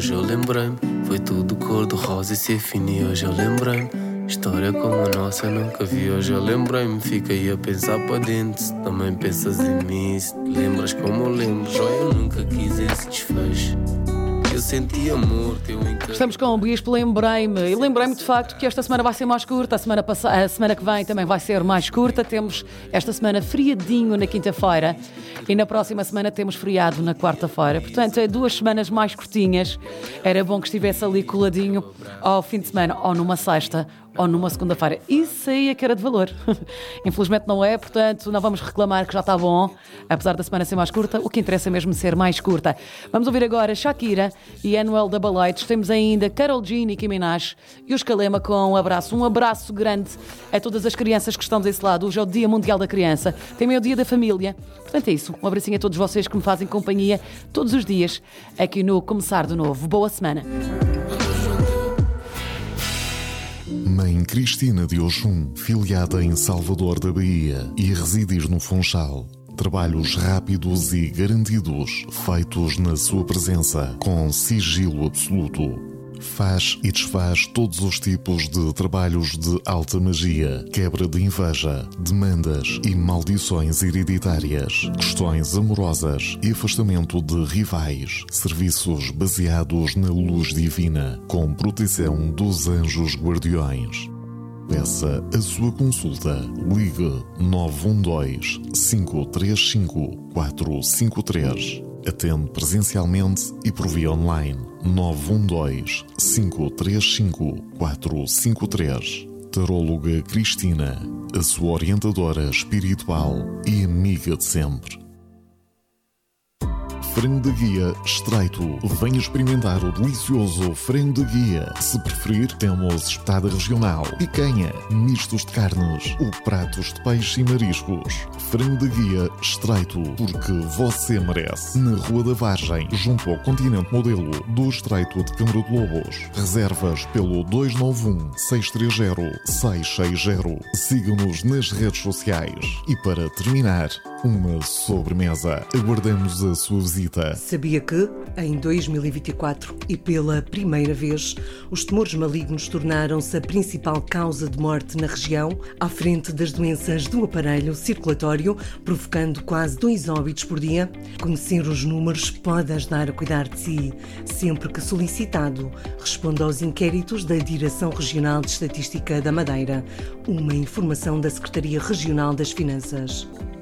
hoje eu lembrei-me. Foi tudo cor-de-rosa e ser fino e hoje eu lembrei-me. História como a nossa eu nunca vi, hoje eu lembrei-me. Fiquei a pensar para dentro, se também pensas em mim. Se te lembras como eu lembro, eu nunca quis esse desfecho. Eu senti amor, teu encanto. Estamos com o Bispo, lembrei-me. E lembrei-me de facto que esta semana vai ser mais curta. A semana que vem também vai ser mais curta. Temos esta semana feriadinho na quinta-feira. E na próxima semana temos feriado na quarta-feira. Portanto, é 2 semanas mais curtinhas. Era bom que estivesse ali coladinho ao fim de semana, ou numa sexta, ou numa segunda-feira. Isso aí é que era de valor. Infelizmente não é, portanto não vamos reclamar que já está bom. Apesar da semana ser mais curta, o que interessa é mesmo ser mais curta. Vamos ouvir agora Shakira e Anuel AA. Temos ainda Karol G, Nicki Minaj e os Calema com um abraço. Um abraço grande a todas as crianças que estão desse lado. Hoje é o Dia Mundial da Criança. Também é o Dia da Família. Portanto é isso. Um abracinho a todos vocês que me fazem companhia todos os dias aqui no Começar de Novo. Boa semana. Mãe Cristina de Oxum, filiada em Salvador da Bahia e residir no Funchal. Trabalhos rápidos e garantidos, feitos na sua presença, com sigilo absoluto. Faz e desfaz todos os tipos de trabalhos de alta magia, quebra de inveja, demandas e maldições hereditárias, questões amorosas e afastamento de rivais, serviços baseados na luz divina, com proteção dos anjos guardiões. Peça a sua consulta. Ligue 912-535-453. Atende presencialmente e por via online. 912-535-453. Taróloga Cristina, a sua orientadora espiritual e amiga de sempre. Frango da Guia Estreito. Venha experimentar o delicioso frango da Guia. Se preferir, temos espetada regional, picanha, mistos de carnes ou pratos de peixe e mariscos. Frango da Guia Estreito, porque você merece. Na Rua da Vargem, junto ao Continente Modelo do Estreito de Câmara de Lobos. Reservas pelo 291-630-660. Siga-nos nas redes sociais. E para terminar, uma sobremesa. Aguardamos a sua visita. Sabia que, em 2024 e pela primeira vez, os tumores malignos tornaram-se a principal causa de morte na região, à frente das doenças do aparelho circulatório, provocando quase 2 óbitos por dia? Conhecer os números pode ajudar a cuidar de si. Sempre que solicitado, responda aos inquéritos da Direção Regional de Estatística da Madeira. Uma informação da Secretaria Regional das Finanças.